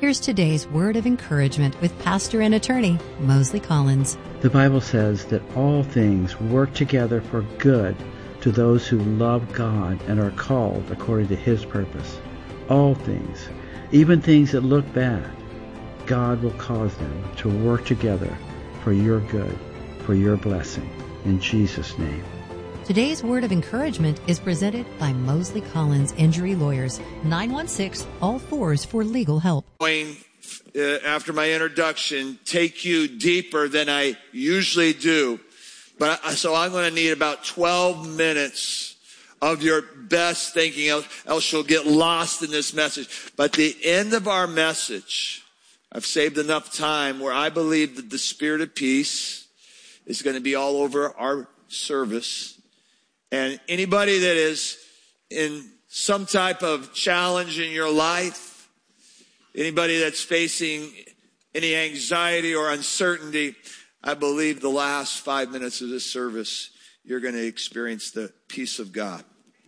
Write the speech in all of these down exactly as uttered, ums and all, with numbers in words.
Here's today's word of encouragement with pastor and attorney Mosley Collins. The Bible says that all things work together for good to those who love God and are called according to His purpose. All things, even things that look bad, God will cause them to work together for your good, for your blessing. In Jesus' name. Today's word of encouragement is presented by Mosley Collins Injury Lawyers, nine one six, all fours for legal help. Going, uh, after my introduction, take you deeper than I usually do. But I, so I'm going to need about twelve minutes of your best thinking, else, else you'll get lost in this message. But the end of our message, I've saved enough time where I believe that the spirit of peace is going to be all over our service. And anybody that is in some type of challenge in your life, anybody that's facing any anxiety or uncertainty, I believe the last five minutes of this service, you're going to experience the peace of God.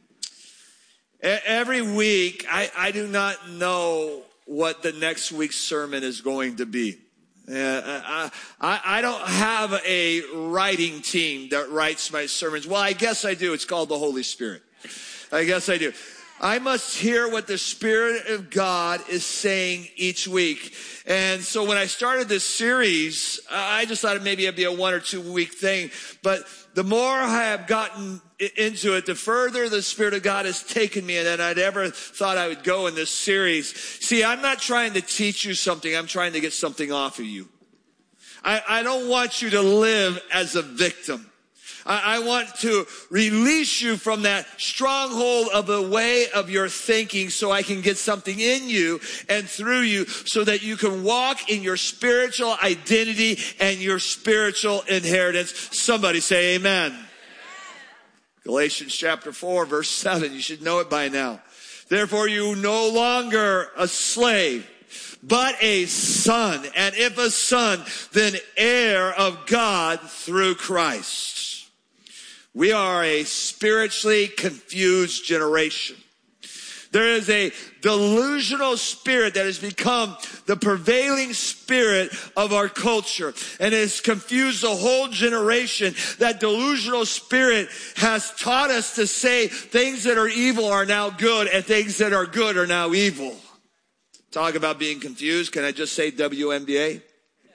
Every week, I, I do not know what the next week's sermon is going to be. Uh, I, I don't have a writing team that writes my sermons. Well, I guess I do. It's called the Holy Spirit. I guess I do. I must hear what the Spirit of God is saying each week. And so when I started this series, I just thought maybe it'd be a one or two week thing. But the more I have gotten into it, the further the Spirit of God has taken me than I'd ever thought I would go in this series. See, I'm not trying to teach you something. I'm trying to get something off of you. I, I don't want you to live as a victim. I, I want to release you from that stronghold of the way of your thinking so I can get something in you and through you so that you can walk in your spiritual identity and your spiritual inheritance. Somebody say amen. Galatians chapter four, verse seven. You should know it by now. Therefore, you no longer a slave, but a son. And if a son, then heir of God through Christ. We are a spiritually confused generation. There is a delusional spirit that has become the prevailing spirit of our culture and has confused the whole generation. That delusional spirit has taught us to say things that are evil are now good and things that are good are now evil. Talk about being confused. Can I just say W N B A?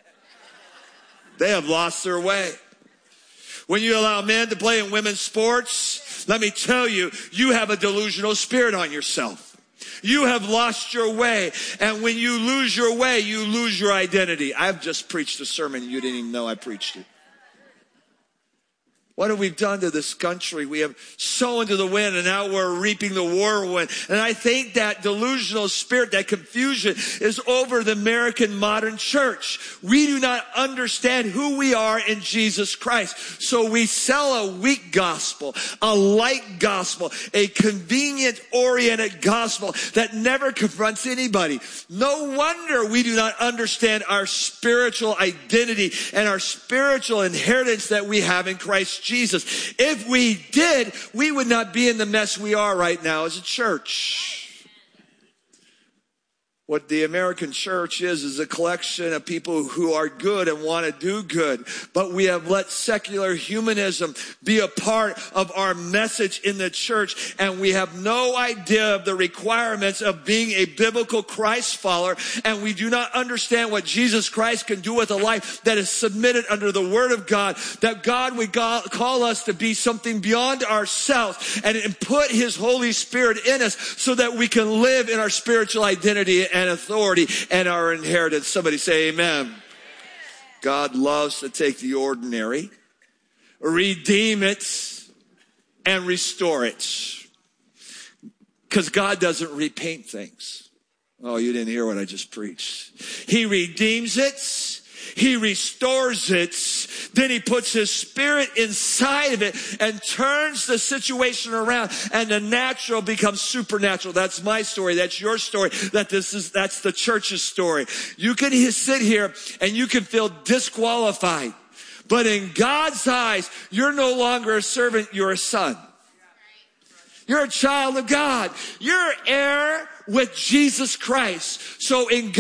They have lost their way. When you allow men to play in women's sports, let me tell you, you have a delusional spirit on yourself. You have lost your way. And when you lose your way, you lose your identity. I've just preached a sermon. You didn't even know I preached it. What have we done to this country? We have sown into the wind and now we're reaping the whirlwind. And I think that delusional spirit, that confusion is over the American modern church. We do not understand who we are in Jesus Christ. So we sell a weak gospel, a light gospel, a convenient oriented gospel that never confronts anybody. No wonder we do not understand our spiritual identity and our spiritual inheritance that we have in Christ Jesus. Jesus. If we did, we would not be in the mess we are right now as a church. What the American church is, is a collection of people who are good and want to do good. But we have let secular humanism be a part of our message in the church. And we have no idea of the requirements of being a biblical Christ follower. And we do not understand what Jesus Christ can do with a life that is submitted under the Word of God. That God would call us to be something beyond ourselves and put His Holy Spirit in us so that we can live in our spiritual identity and authority and our inheritance. Somebody say amen. God loves to take the ordinary, redeem it, and restore it. Because God doesn't repaint things. Oh, you didn't hear what I just preached. He redeems it. He restores it. Then He puts His Spirit inside of it and turns the situation around, and the natural becomes supernatural. That's my story. That's your story. That this is, that's the church's story. You can sit here and you can feel disqualified, but in God's eyes, you're no longer a servant. You're a son. You're a child of God. You're heir with Jesus Christ. So in